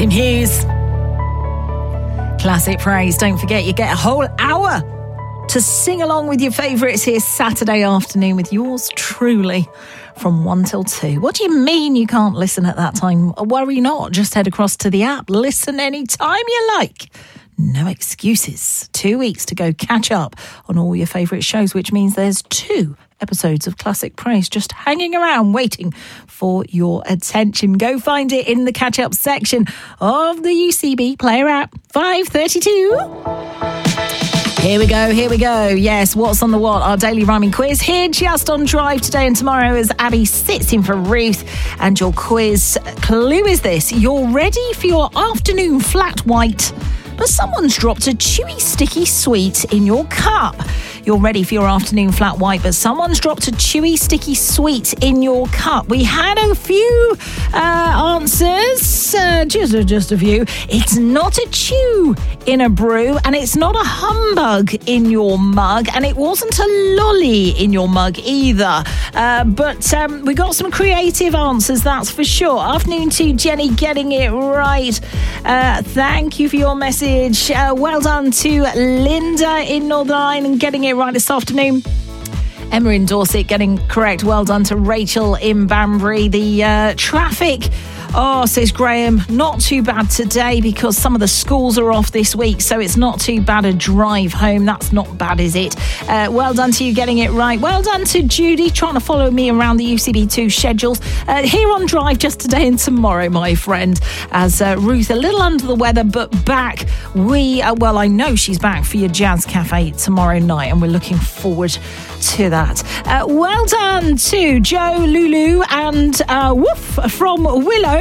Tim Hughes. Classic Praise. Don't forget, you get a whole hour to sing along with your favourites here Saturday afternoon with yours truly from 1 till 2. What do you mean you can't listen at that time? Worry not. Just head across to the app. Listen anytime you like. No excuses. 2 weeks to go catch up on all your favourite shows, which means there's 2 episodes of Classic Praise just hanging around waiting for your attention. Go find it in the catch-up section of the UCB Player app. 5:32. Here we go. Yes, what's on the what? Our daily rhyming quiz here just on Drive today and tomorrow as Abby sits in for Ruth. And your quiz clue is this. You're ready for your afternoon flat white, but someone's dropped a chewy, sticky sweet in your cup. You're ready for your afternoon flat white, but someone's dropped a chewy, sticky sweet in your cup. We had a few answers, just a few. It's not a chew in a brew, and it's not a humbug in your mug, and it wasn't a lolly in your mug either. But we got some creative answers, that's for sure. Afternoon to Jenny getting it right. Thank you for your message. Well done to Linda in Northern Ireland getting it right this afternoon. Emma in Dorset getting correct. Well done to Rachel in Banbury. The traffic, says Graham, not too bad today because some of the schools are off this week, so it's not too bad a drive home. That's not bad, is it? Well done to you getting it right. Well done to Judy trying to follow me around the UCB2 schedules. Here on Drive just today and tomorrow, my friend, as Ruth a little under the weather, but back. I know she's back for your Jazz Cafe tomorrow night, and we're looking forward to that. Well done to Joe, Lulu and Woof from Willow.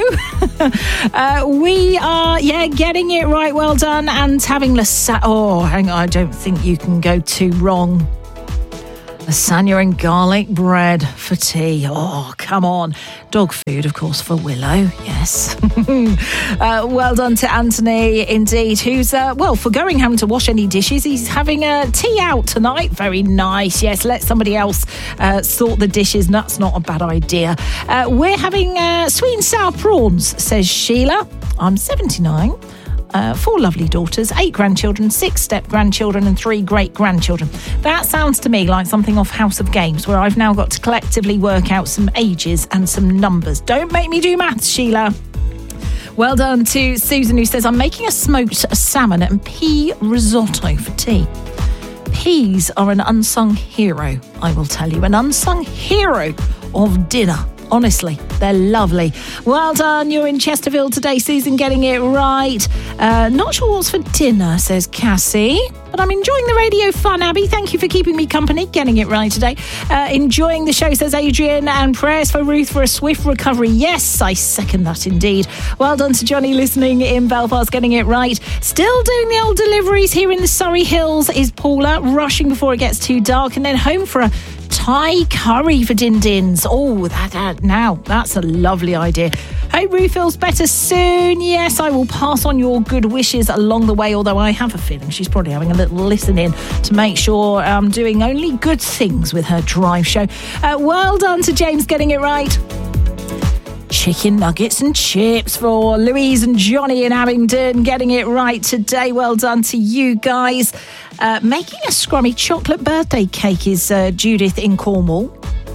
We are, getting it right. Well done. And having hang on, I don't think you can go too wrong. Lasagna and garlic bread for tea. Oh, come on. Dog food, of course, for Willow. Yes. Well done to Anthony, indeed, who's, forgoing having to wash any dishes. He's having a tea out tonight. Very nice. Yes, let somebody else sort the dishes. That's not a bad idea. We're having sweet and sour prawns, says Sheila. I'm 79. 4 lovely daughters, 8 grandchildren, 6 step-grandchildren and 3 great-grandchildren. That sounds to me like something off House of Games, where I've now got to collectively work out some ages and some numbers. Don't make me do maths, Sheila. Well done to Susan, who says, I'm making a smoked salmon and pea risotto for tea. Peas are an unsung hero, I will tell you, an unsung hero of dinner. Honestly, they're lovely. Well done. You're in Chesterfield today, Susan, getting it right. Not sure what's for dinner, says Cassie. But I'm enjoying the radio fun, Abby. Thank you for keeping me company. Getting it right today. Enjoying the show, says Adrian. And prayers for Ruth for a swift recovery. Yes, I second that indeed. Well done to Johnny listening in Belfast, getting it right. Still doing the old deliveries here in the Surrey Hills is Paula, rushing before it gets too dark, and then home for a Thai curry for Din Dins. Oh, that's a lovely idea. Hope Ruth feels better soon. Yes, I will pass on your good wishes along the way, although I have a feeling she's probably having a little listen in to make sure I'm doing only good things with her drive show. Well done to James getting it right. Chicken nuggets and chips for Louise and Johnny in Abingdon, getting it right today. Well done to you guys. Making a scrummy chocolate birthday cake is Judith in Cornwall.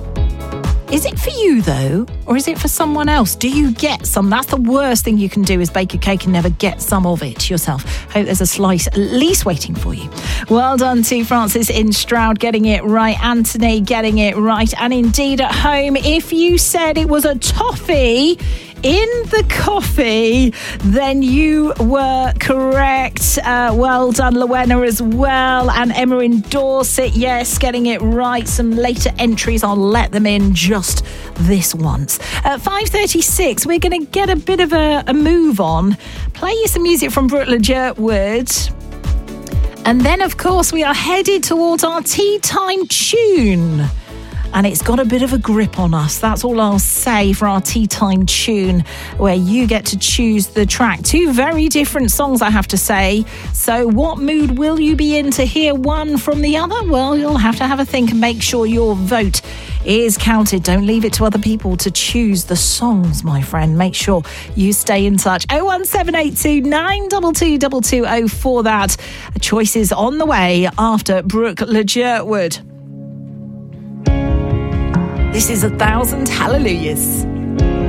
Is it for you, though, or is it for someone else? Do you get some? That's the worst thing you can do, is bake a cake and never get some of it yourself. Hope there's a slice at least waiting for you. Well done to Francis in Stroud, getting it right. Anthony getting it right. And indeed at home, if you said it was a toffee in the coffee, then you were correct. Well done, Lowena, as well. And Emma in Dorset, yes, getting it right. Some later entries, I'll let them in just this once. At 5:36, we're going to get a bit of a move on. Play you some music from Brooklyn Jerkwood. And then, of course, we are headed towards our tea time tune. And it's got a bit of a grip on us. That's all I'll say for our tea time tune, where you get to choose the track. 2 very different songs, I have to say. So what mood will you be in to hear one from the other? Well, you'll have to have a think and make sure your vote is counted. Don't leave it to other people to choose the songs, my friend. Make sure you stay in touch. 01782 922 2220 for that. Choices on the way after Brooke LeJertwood. This is 1,000 Hallelujahs.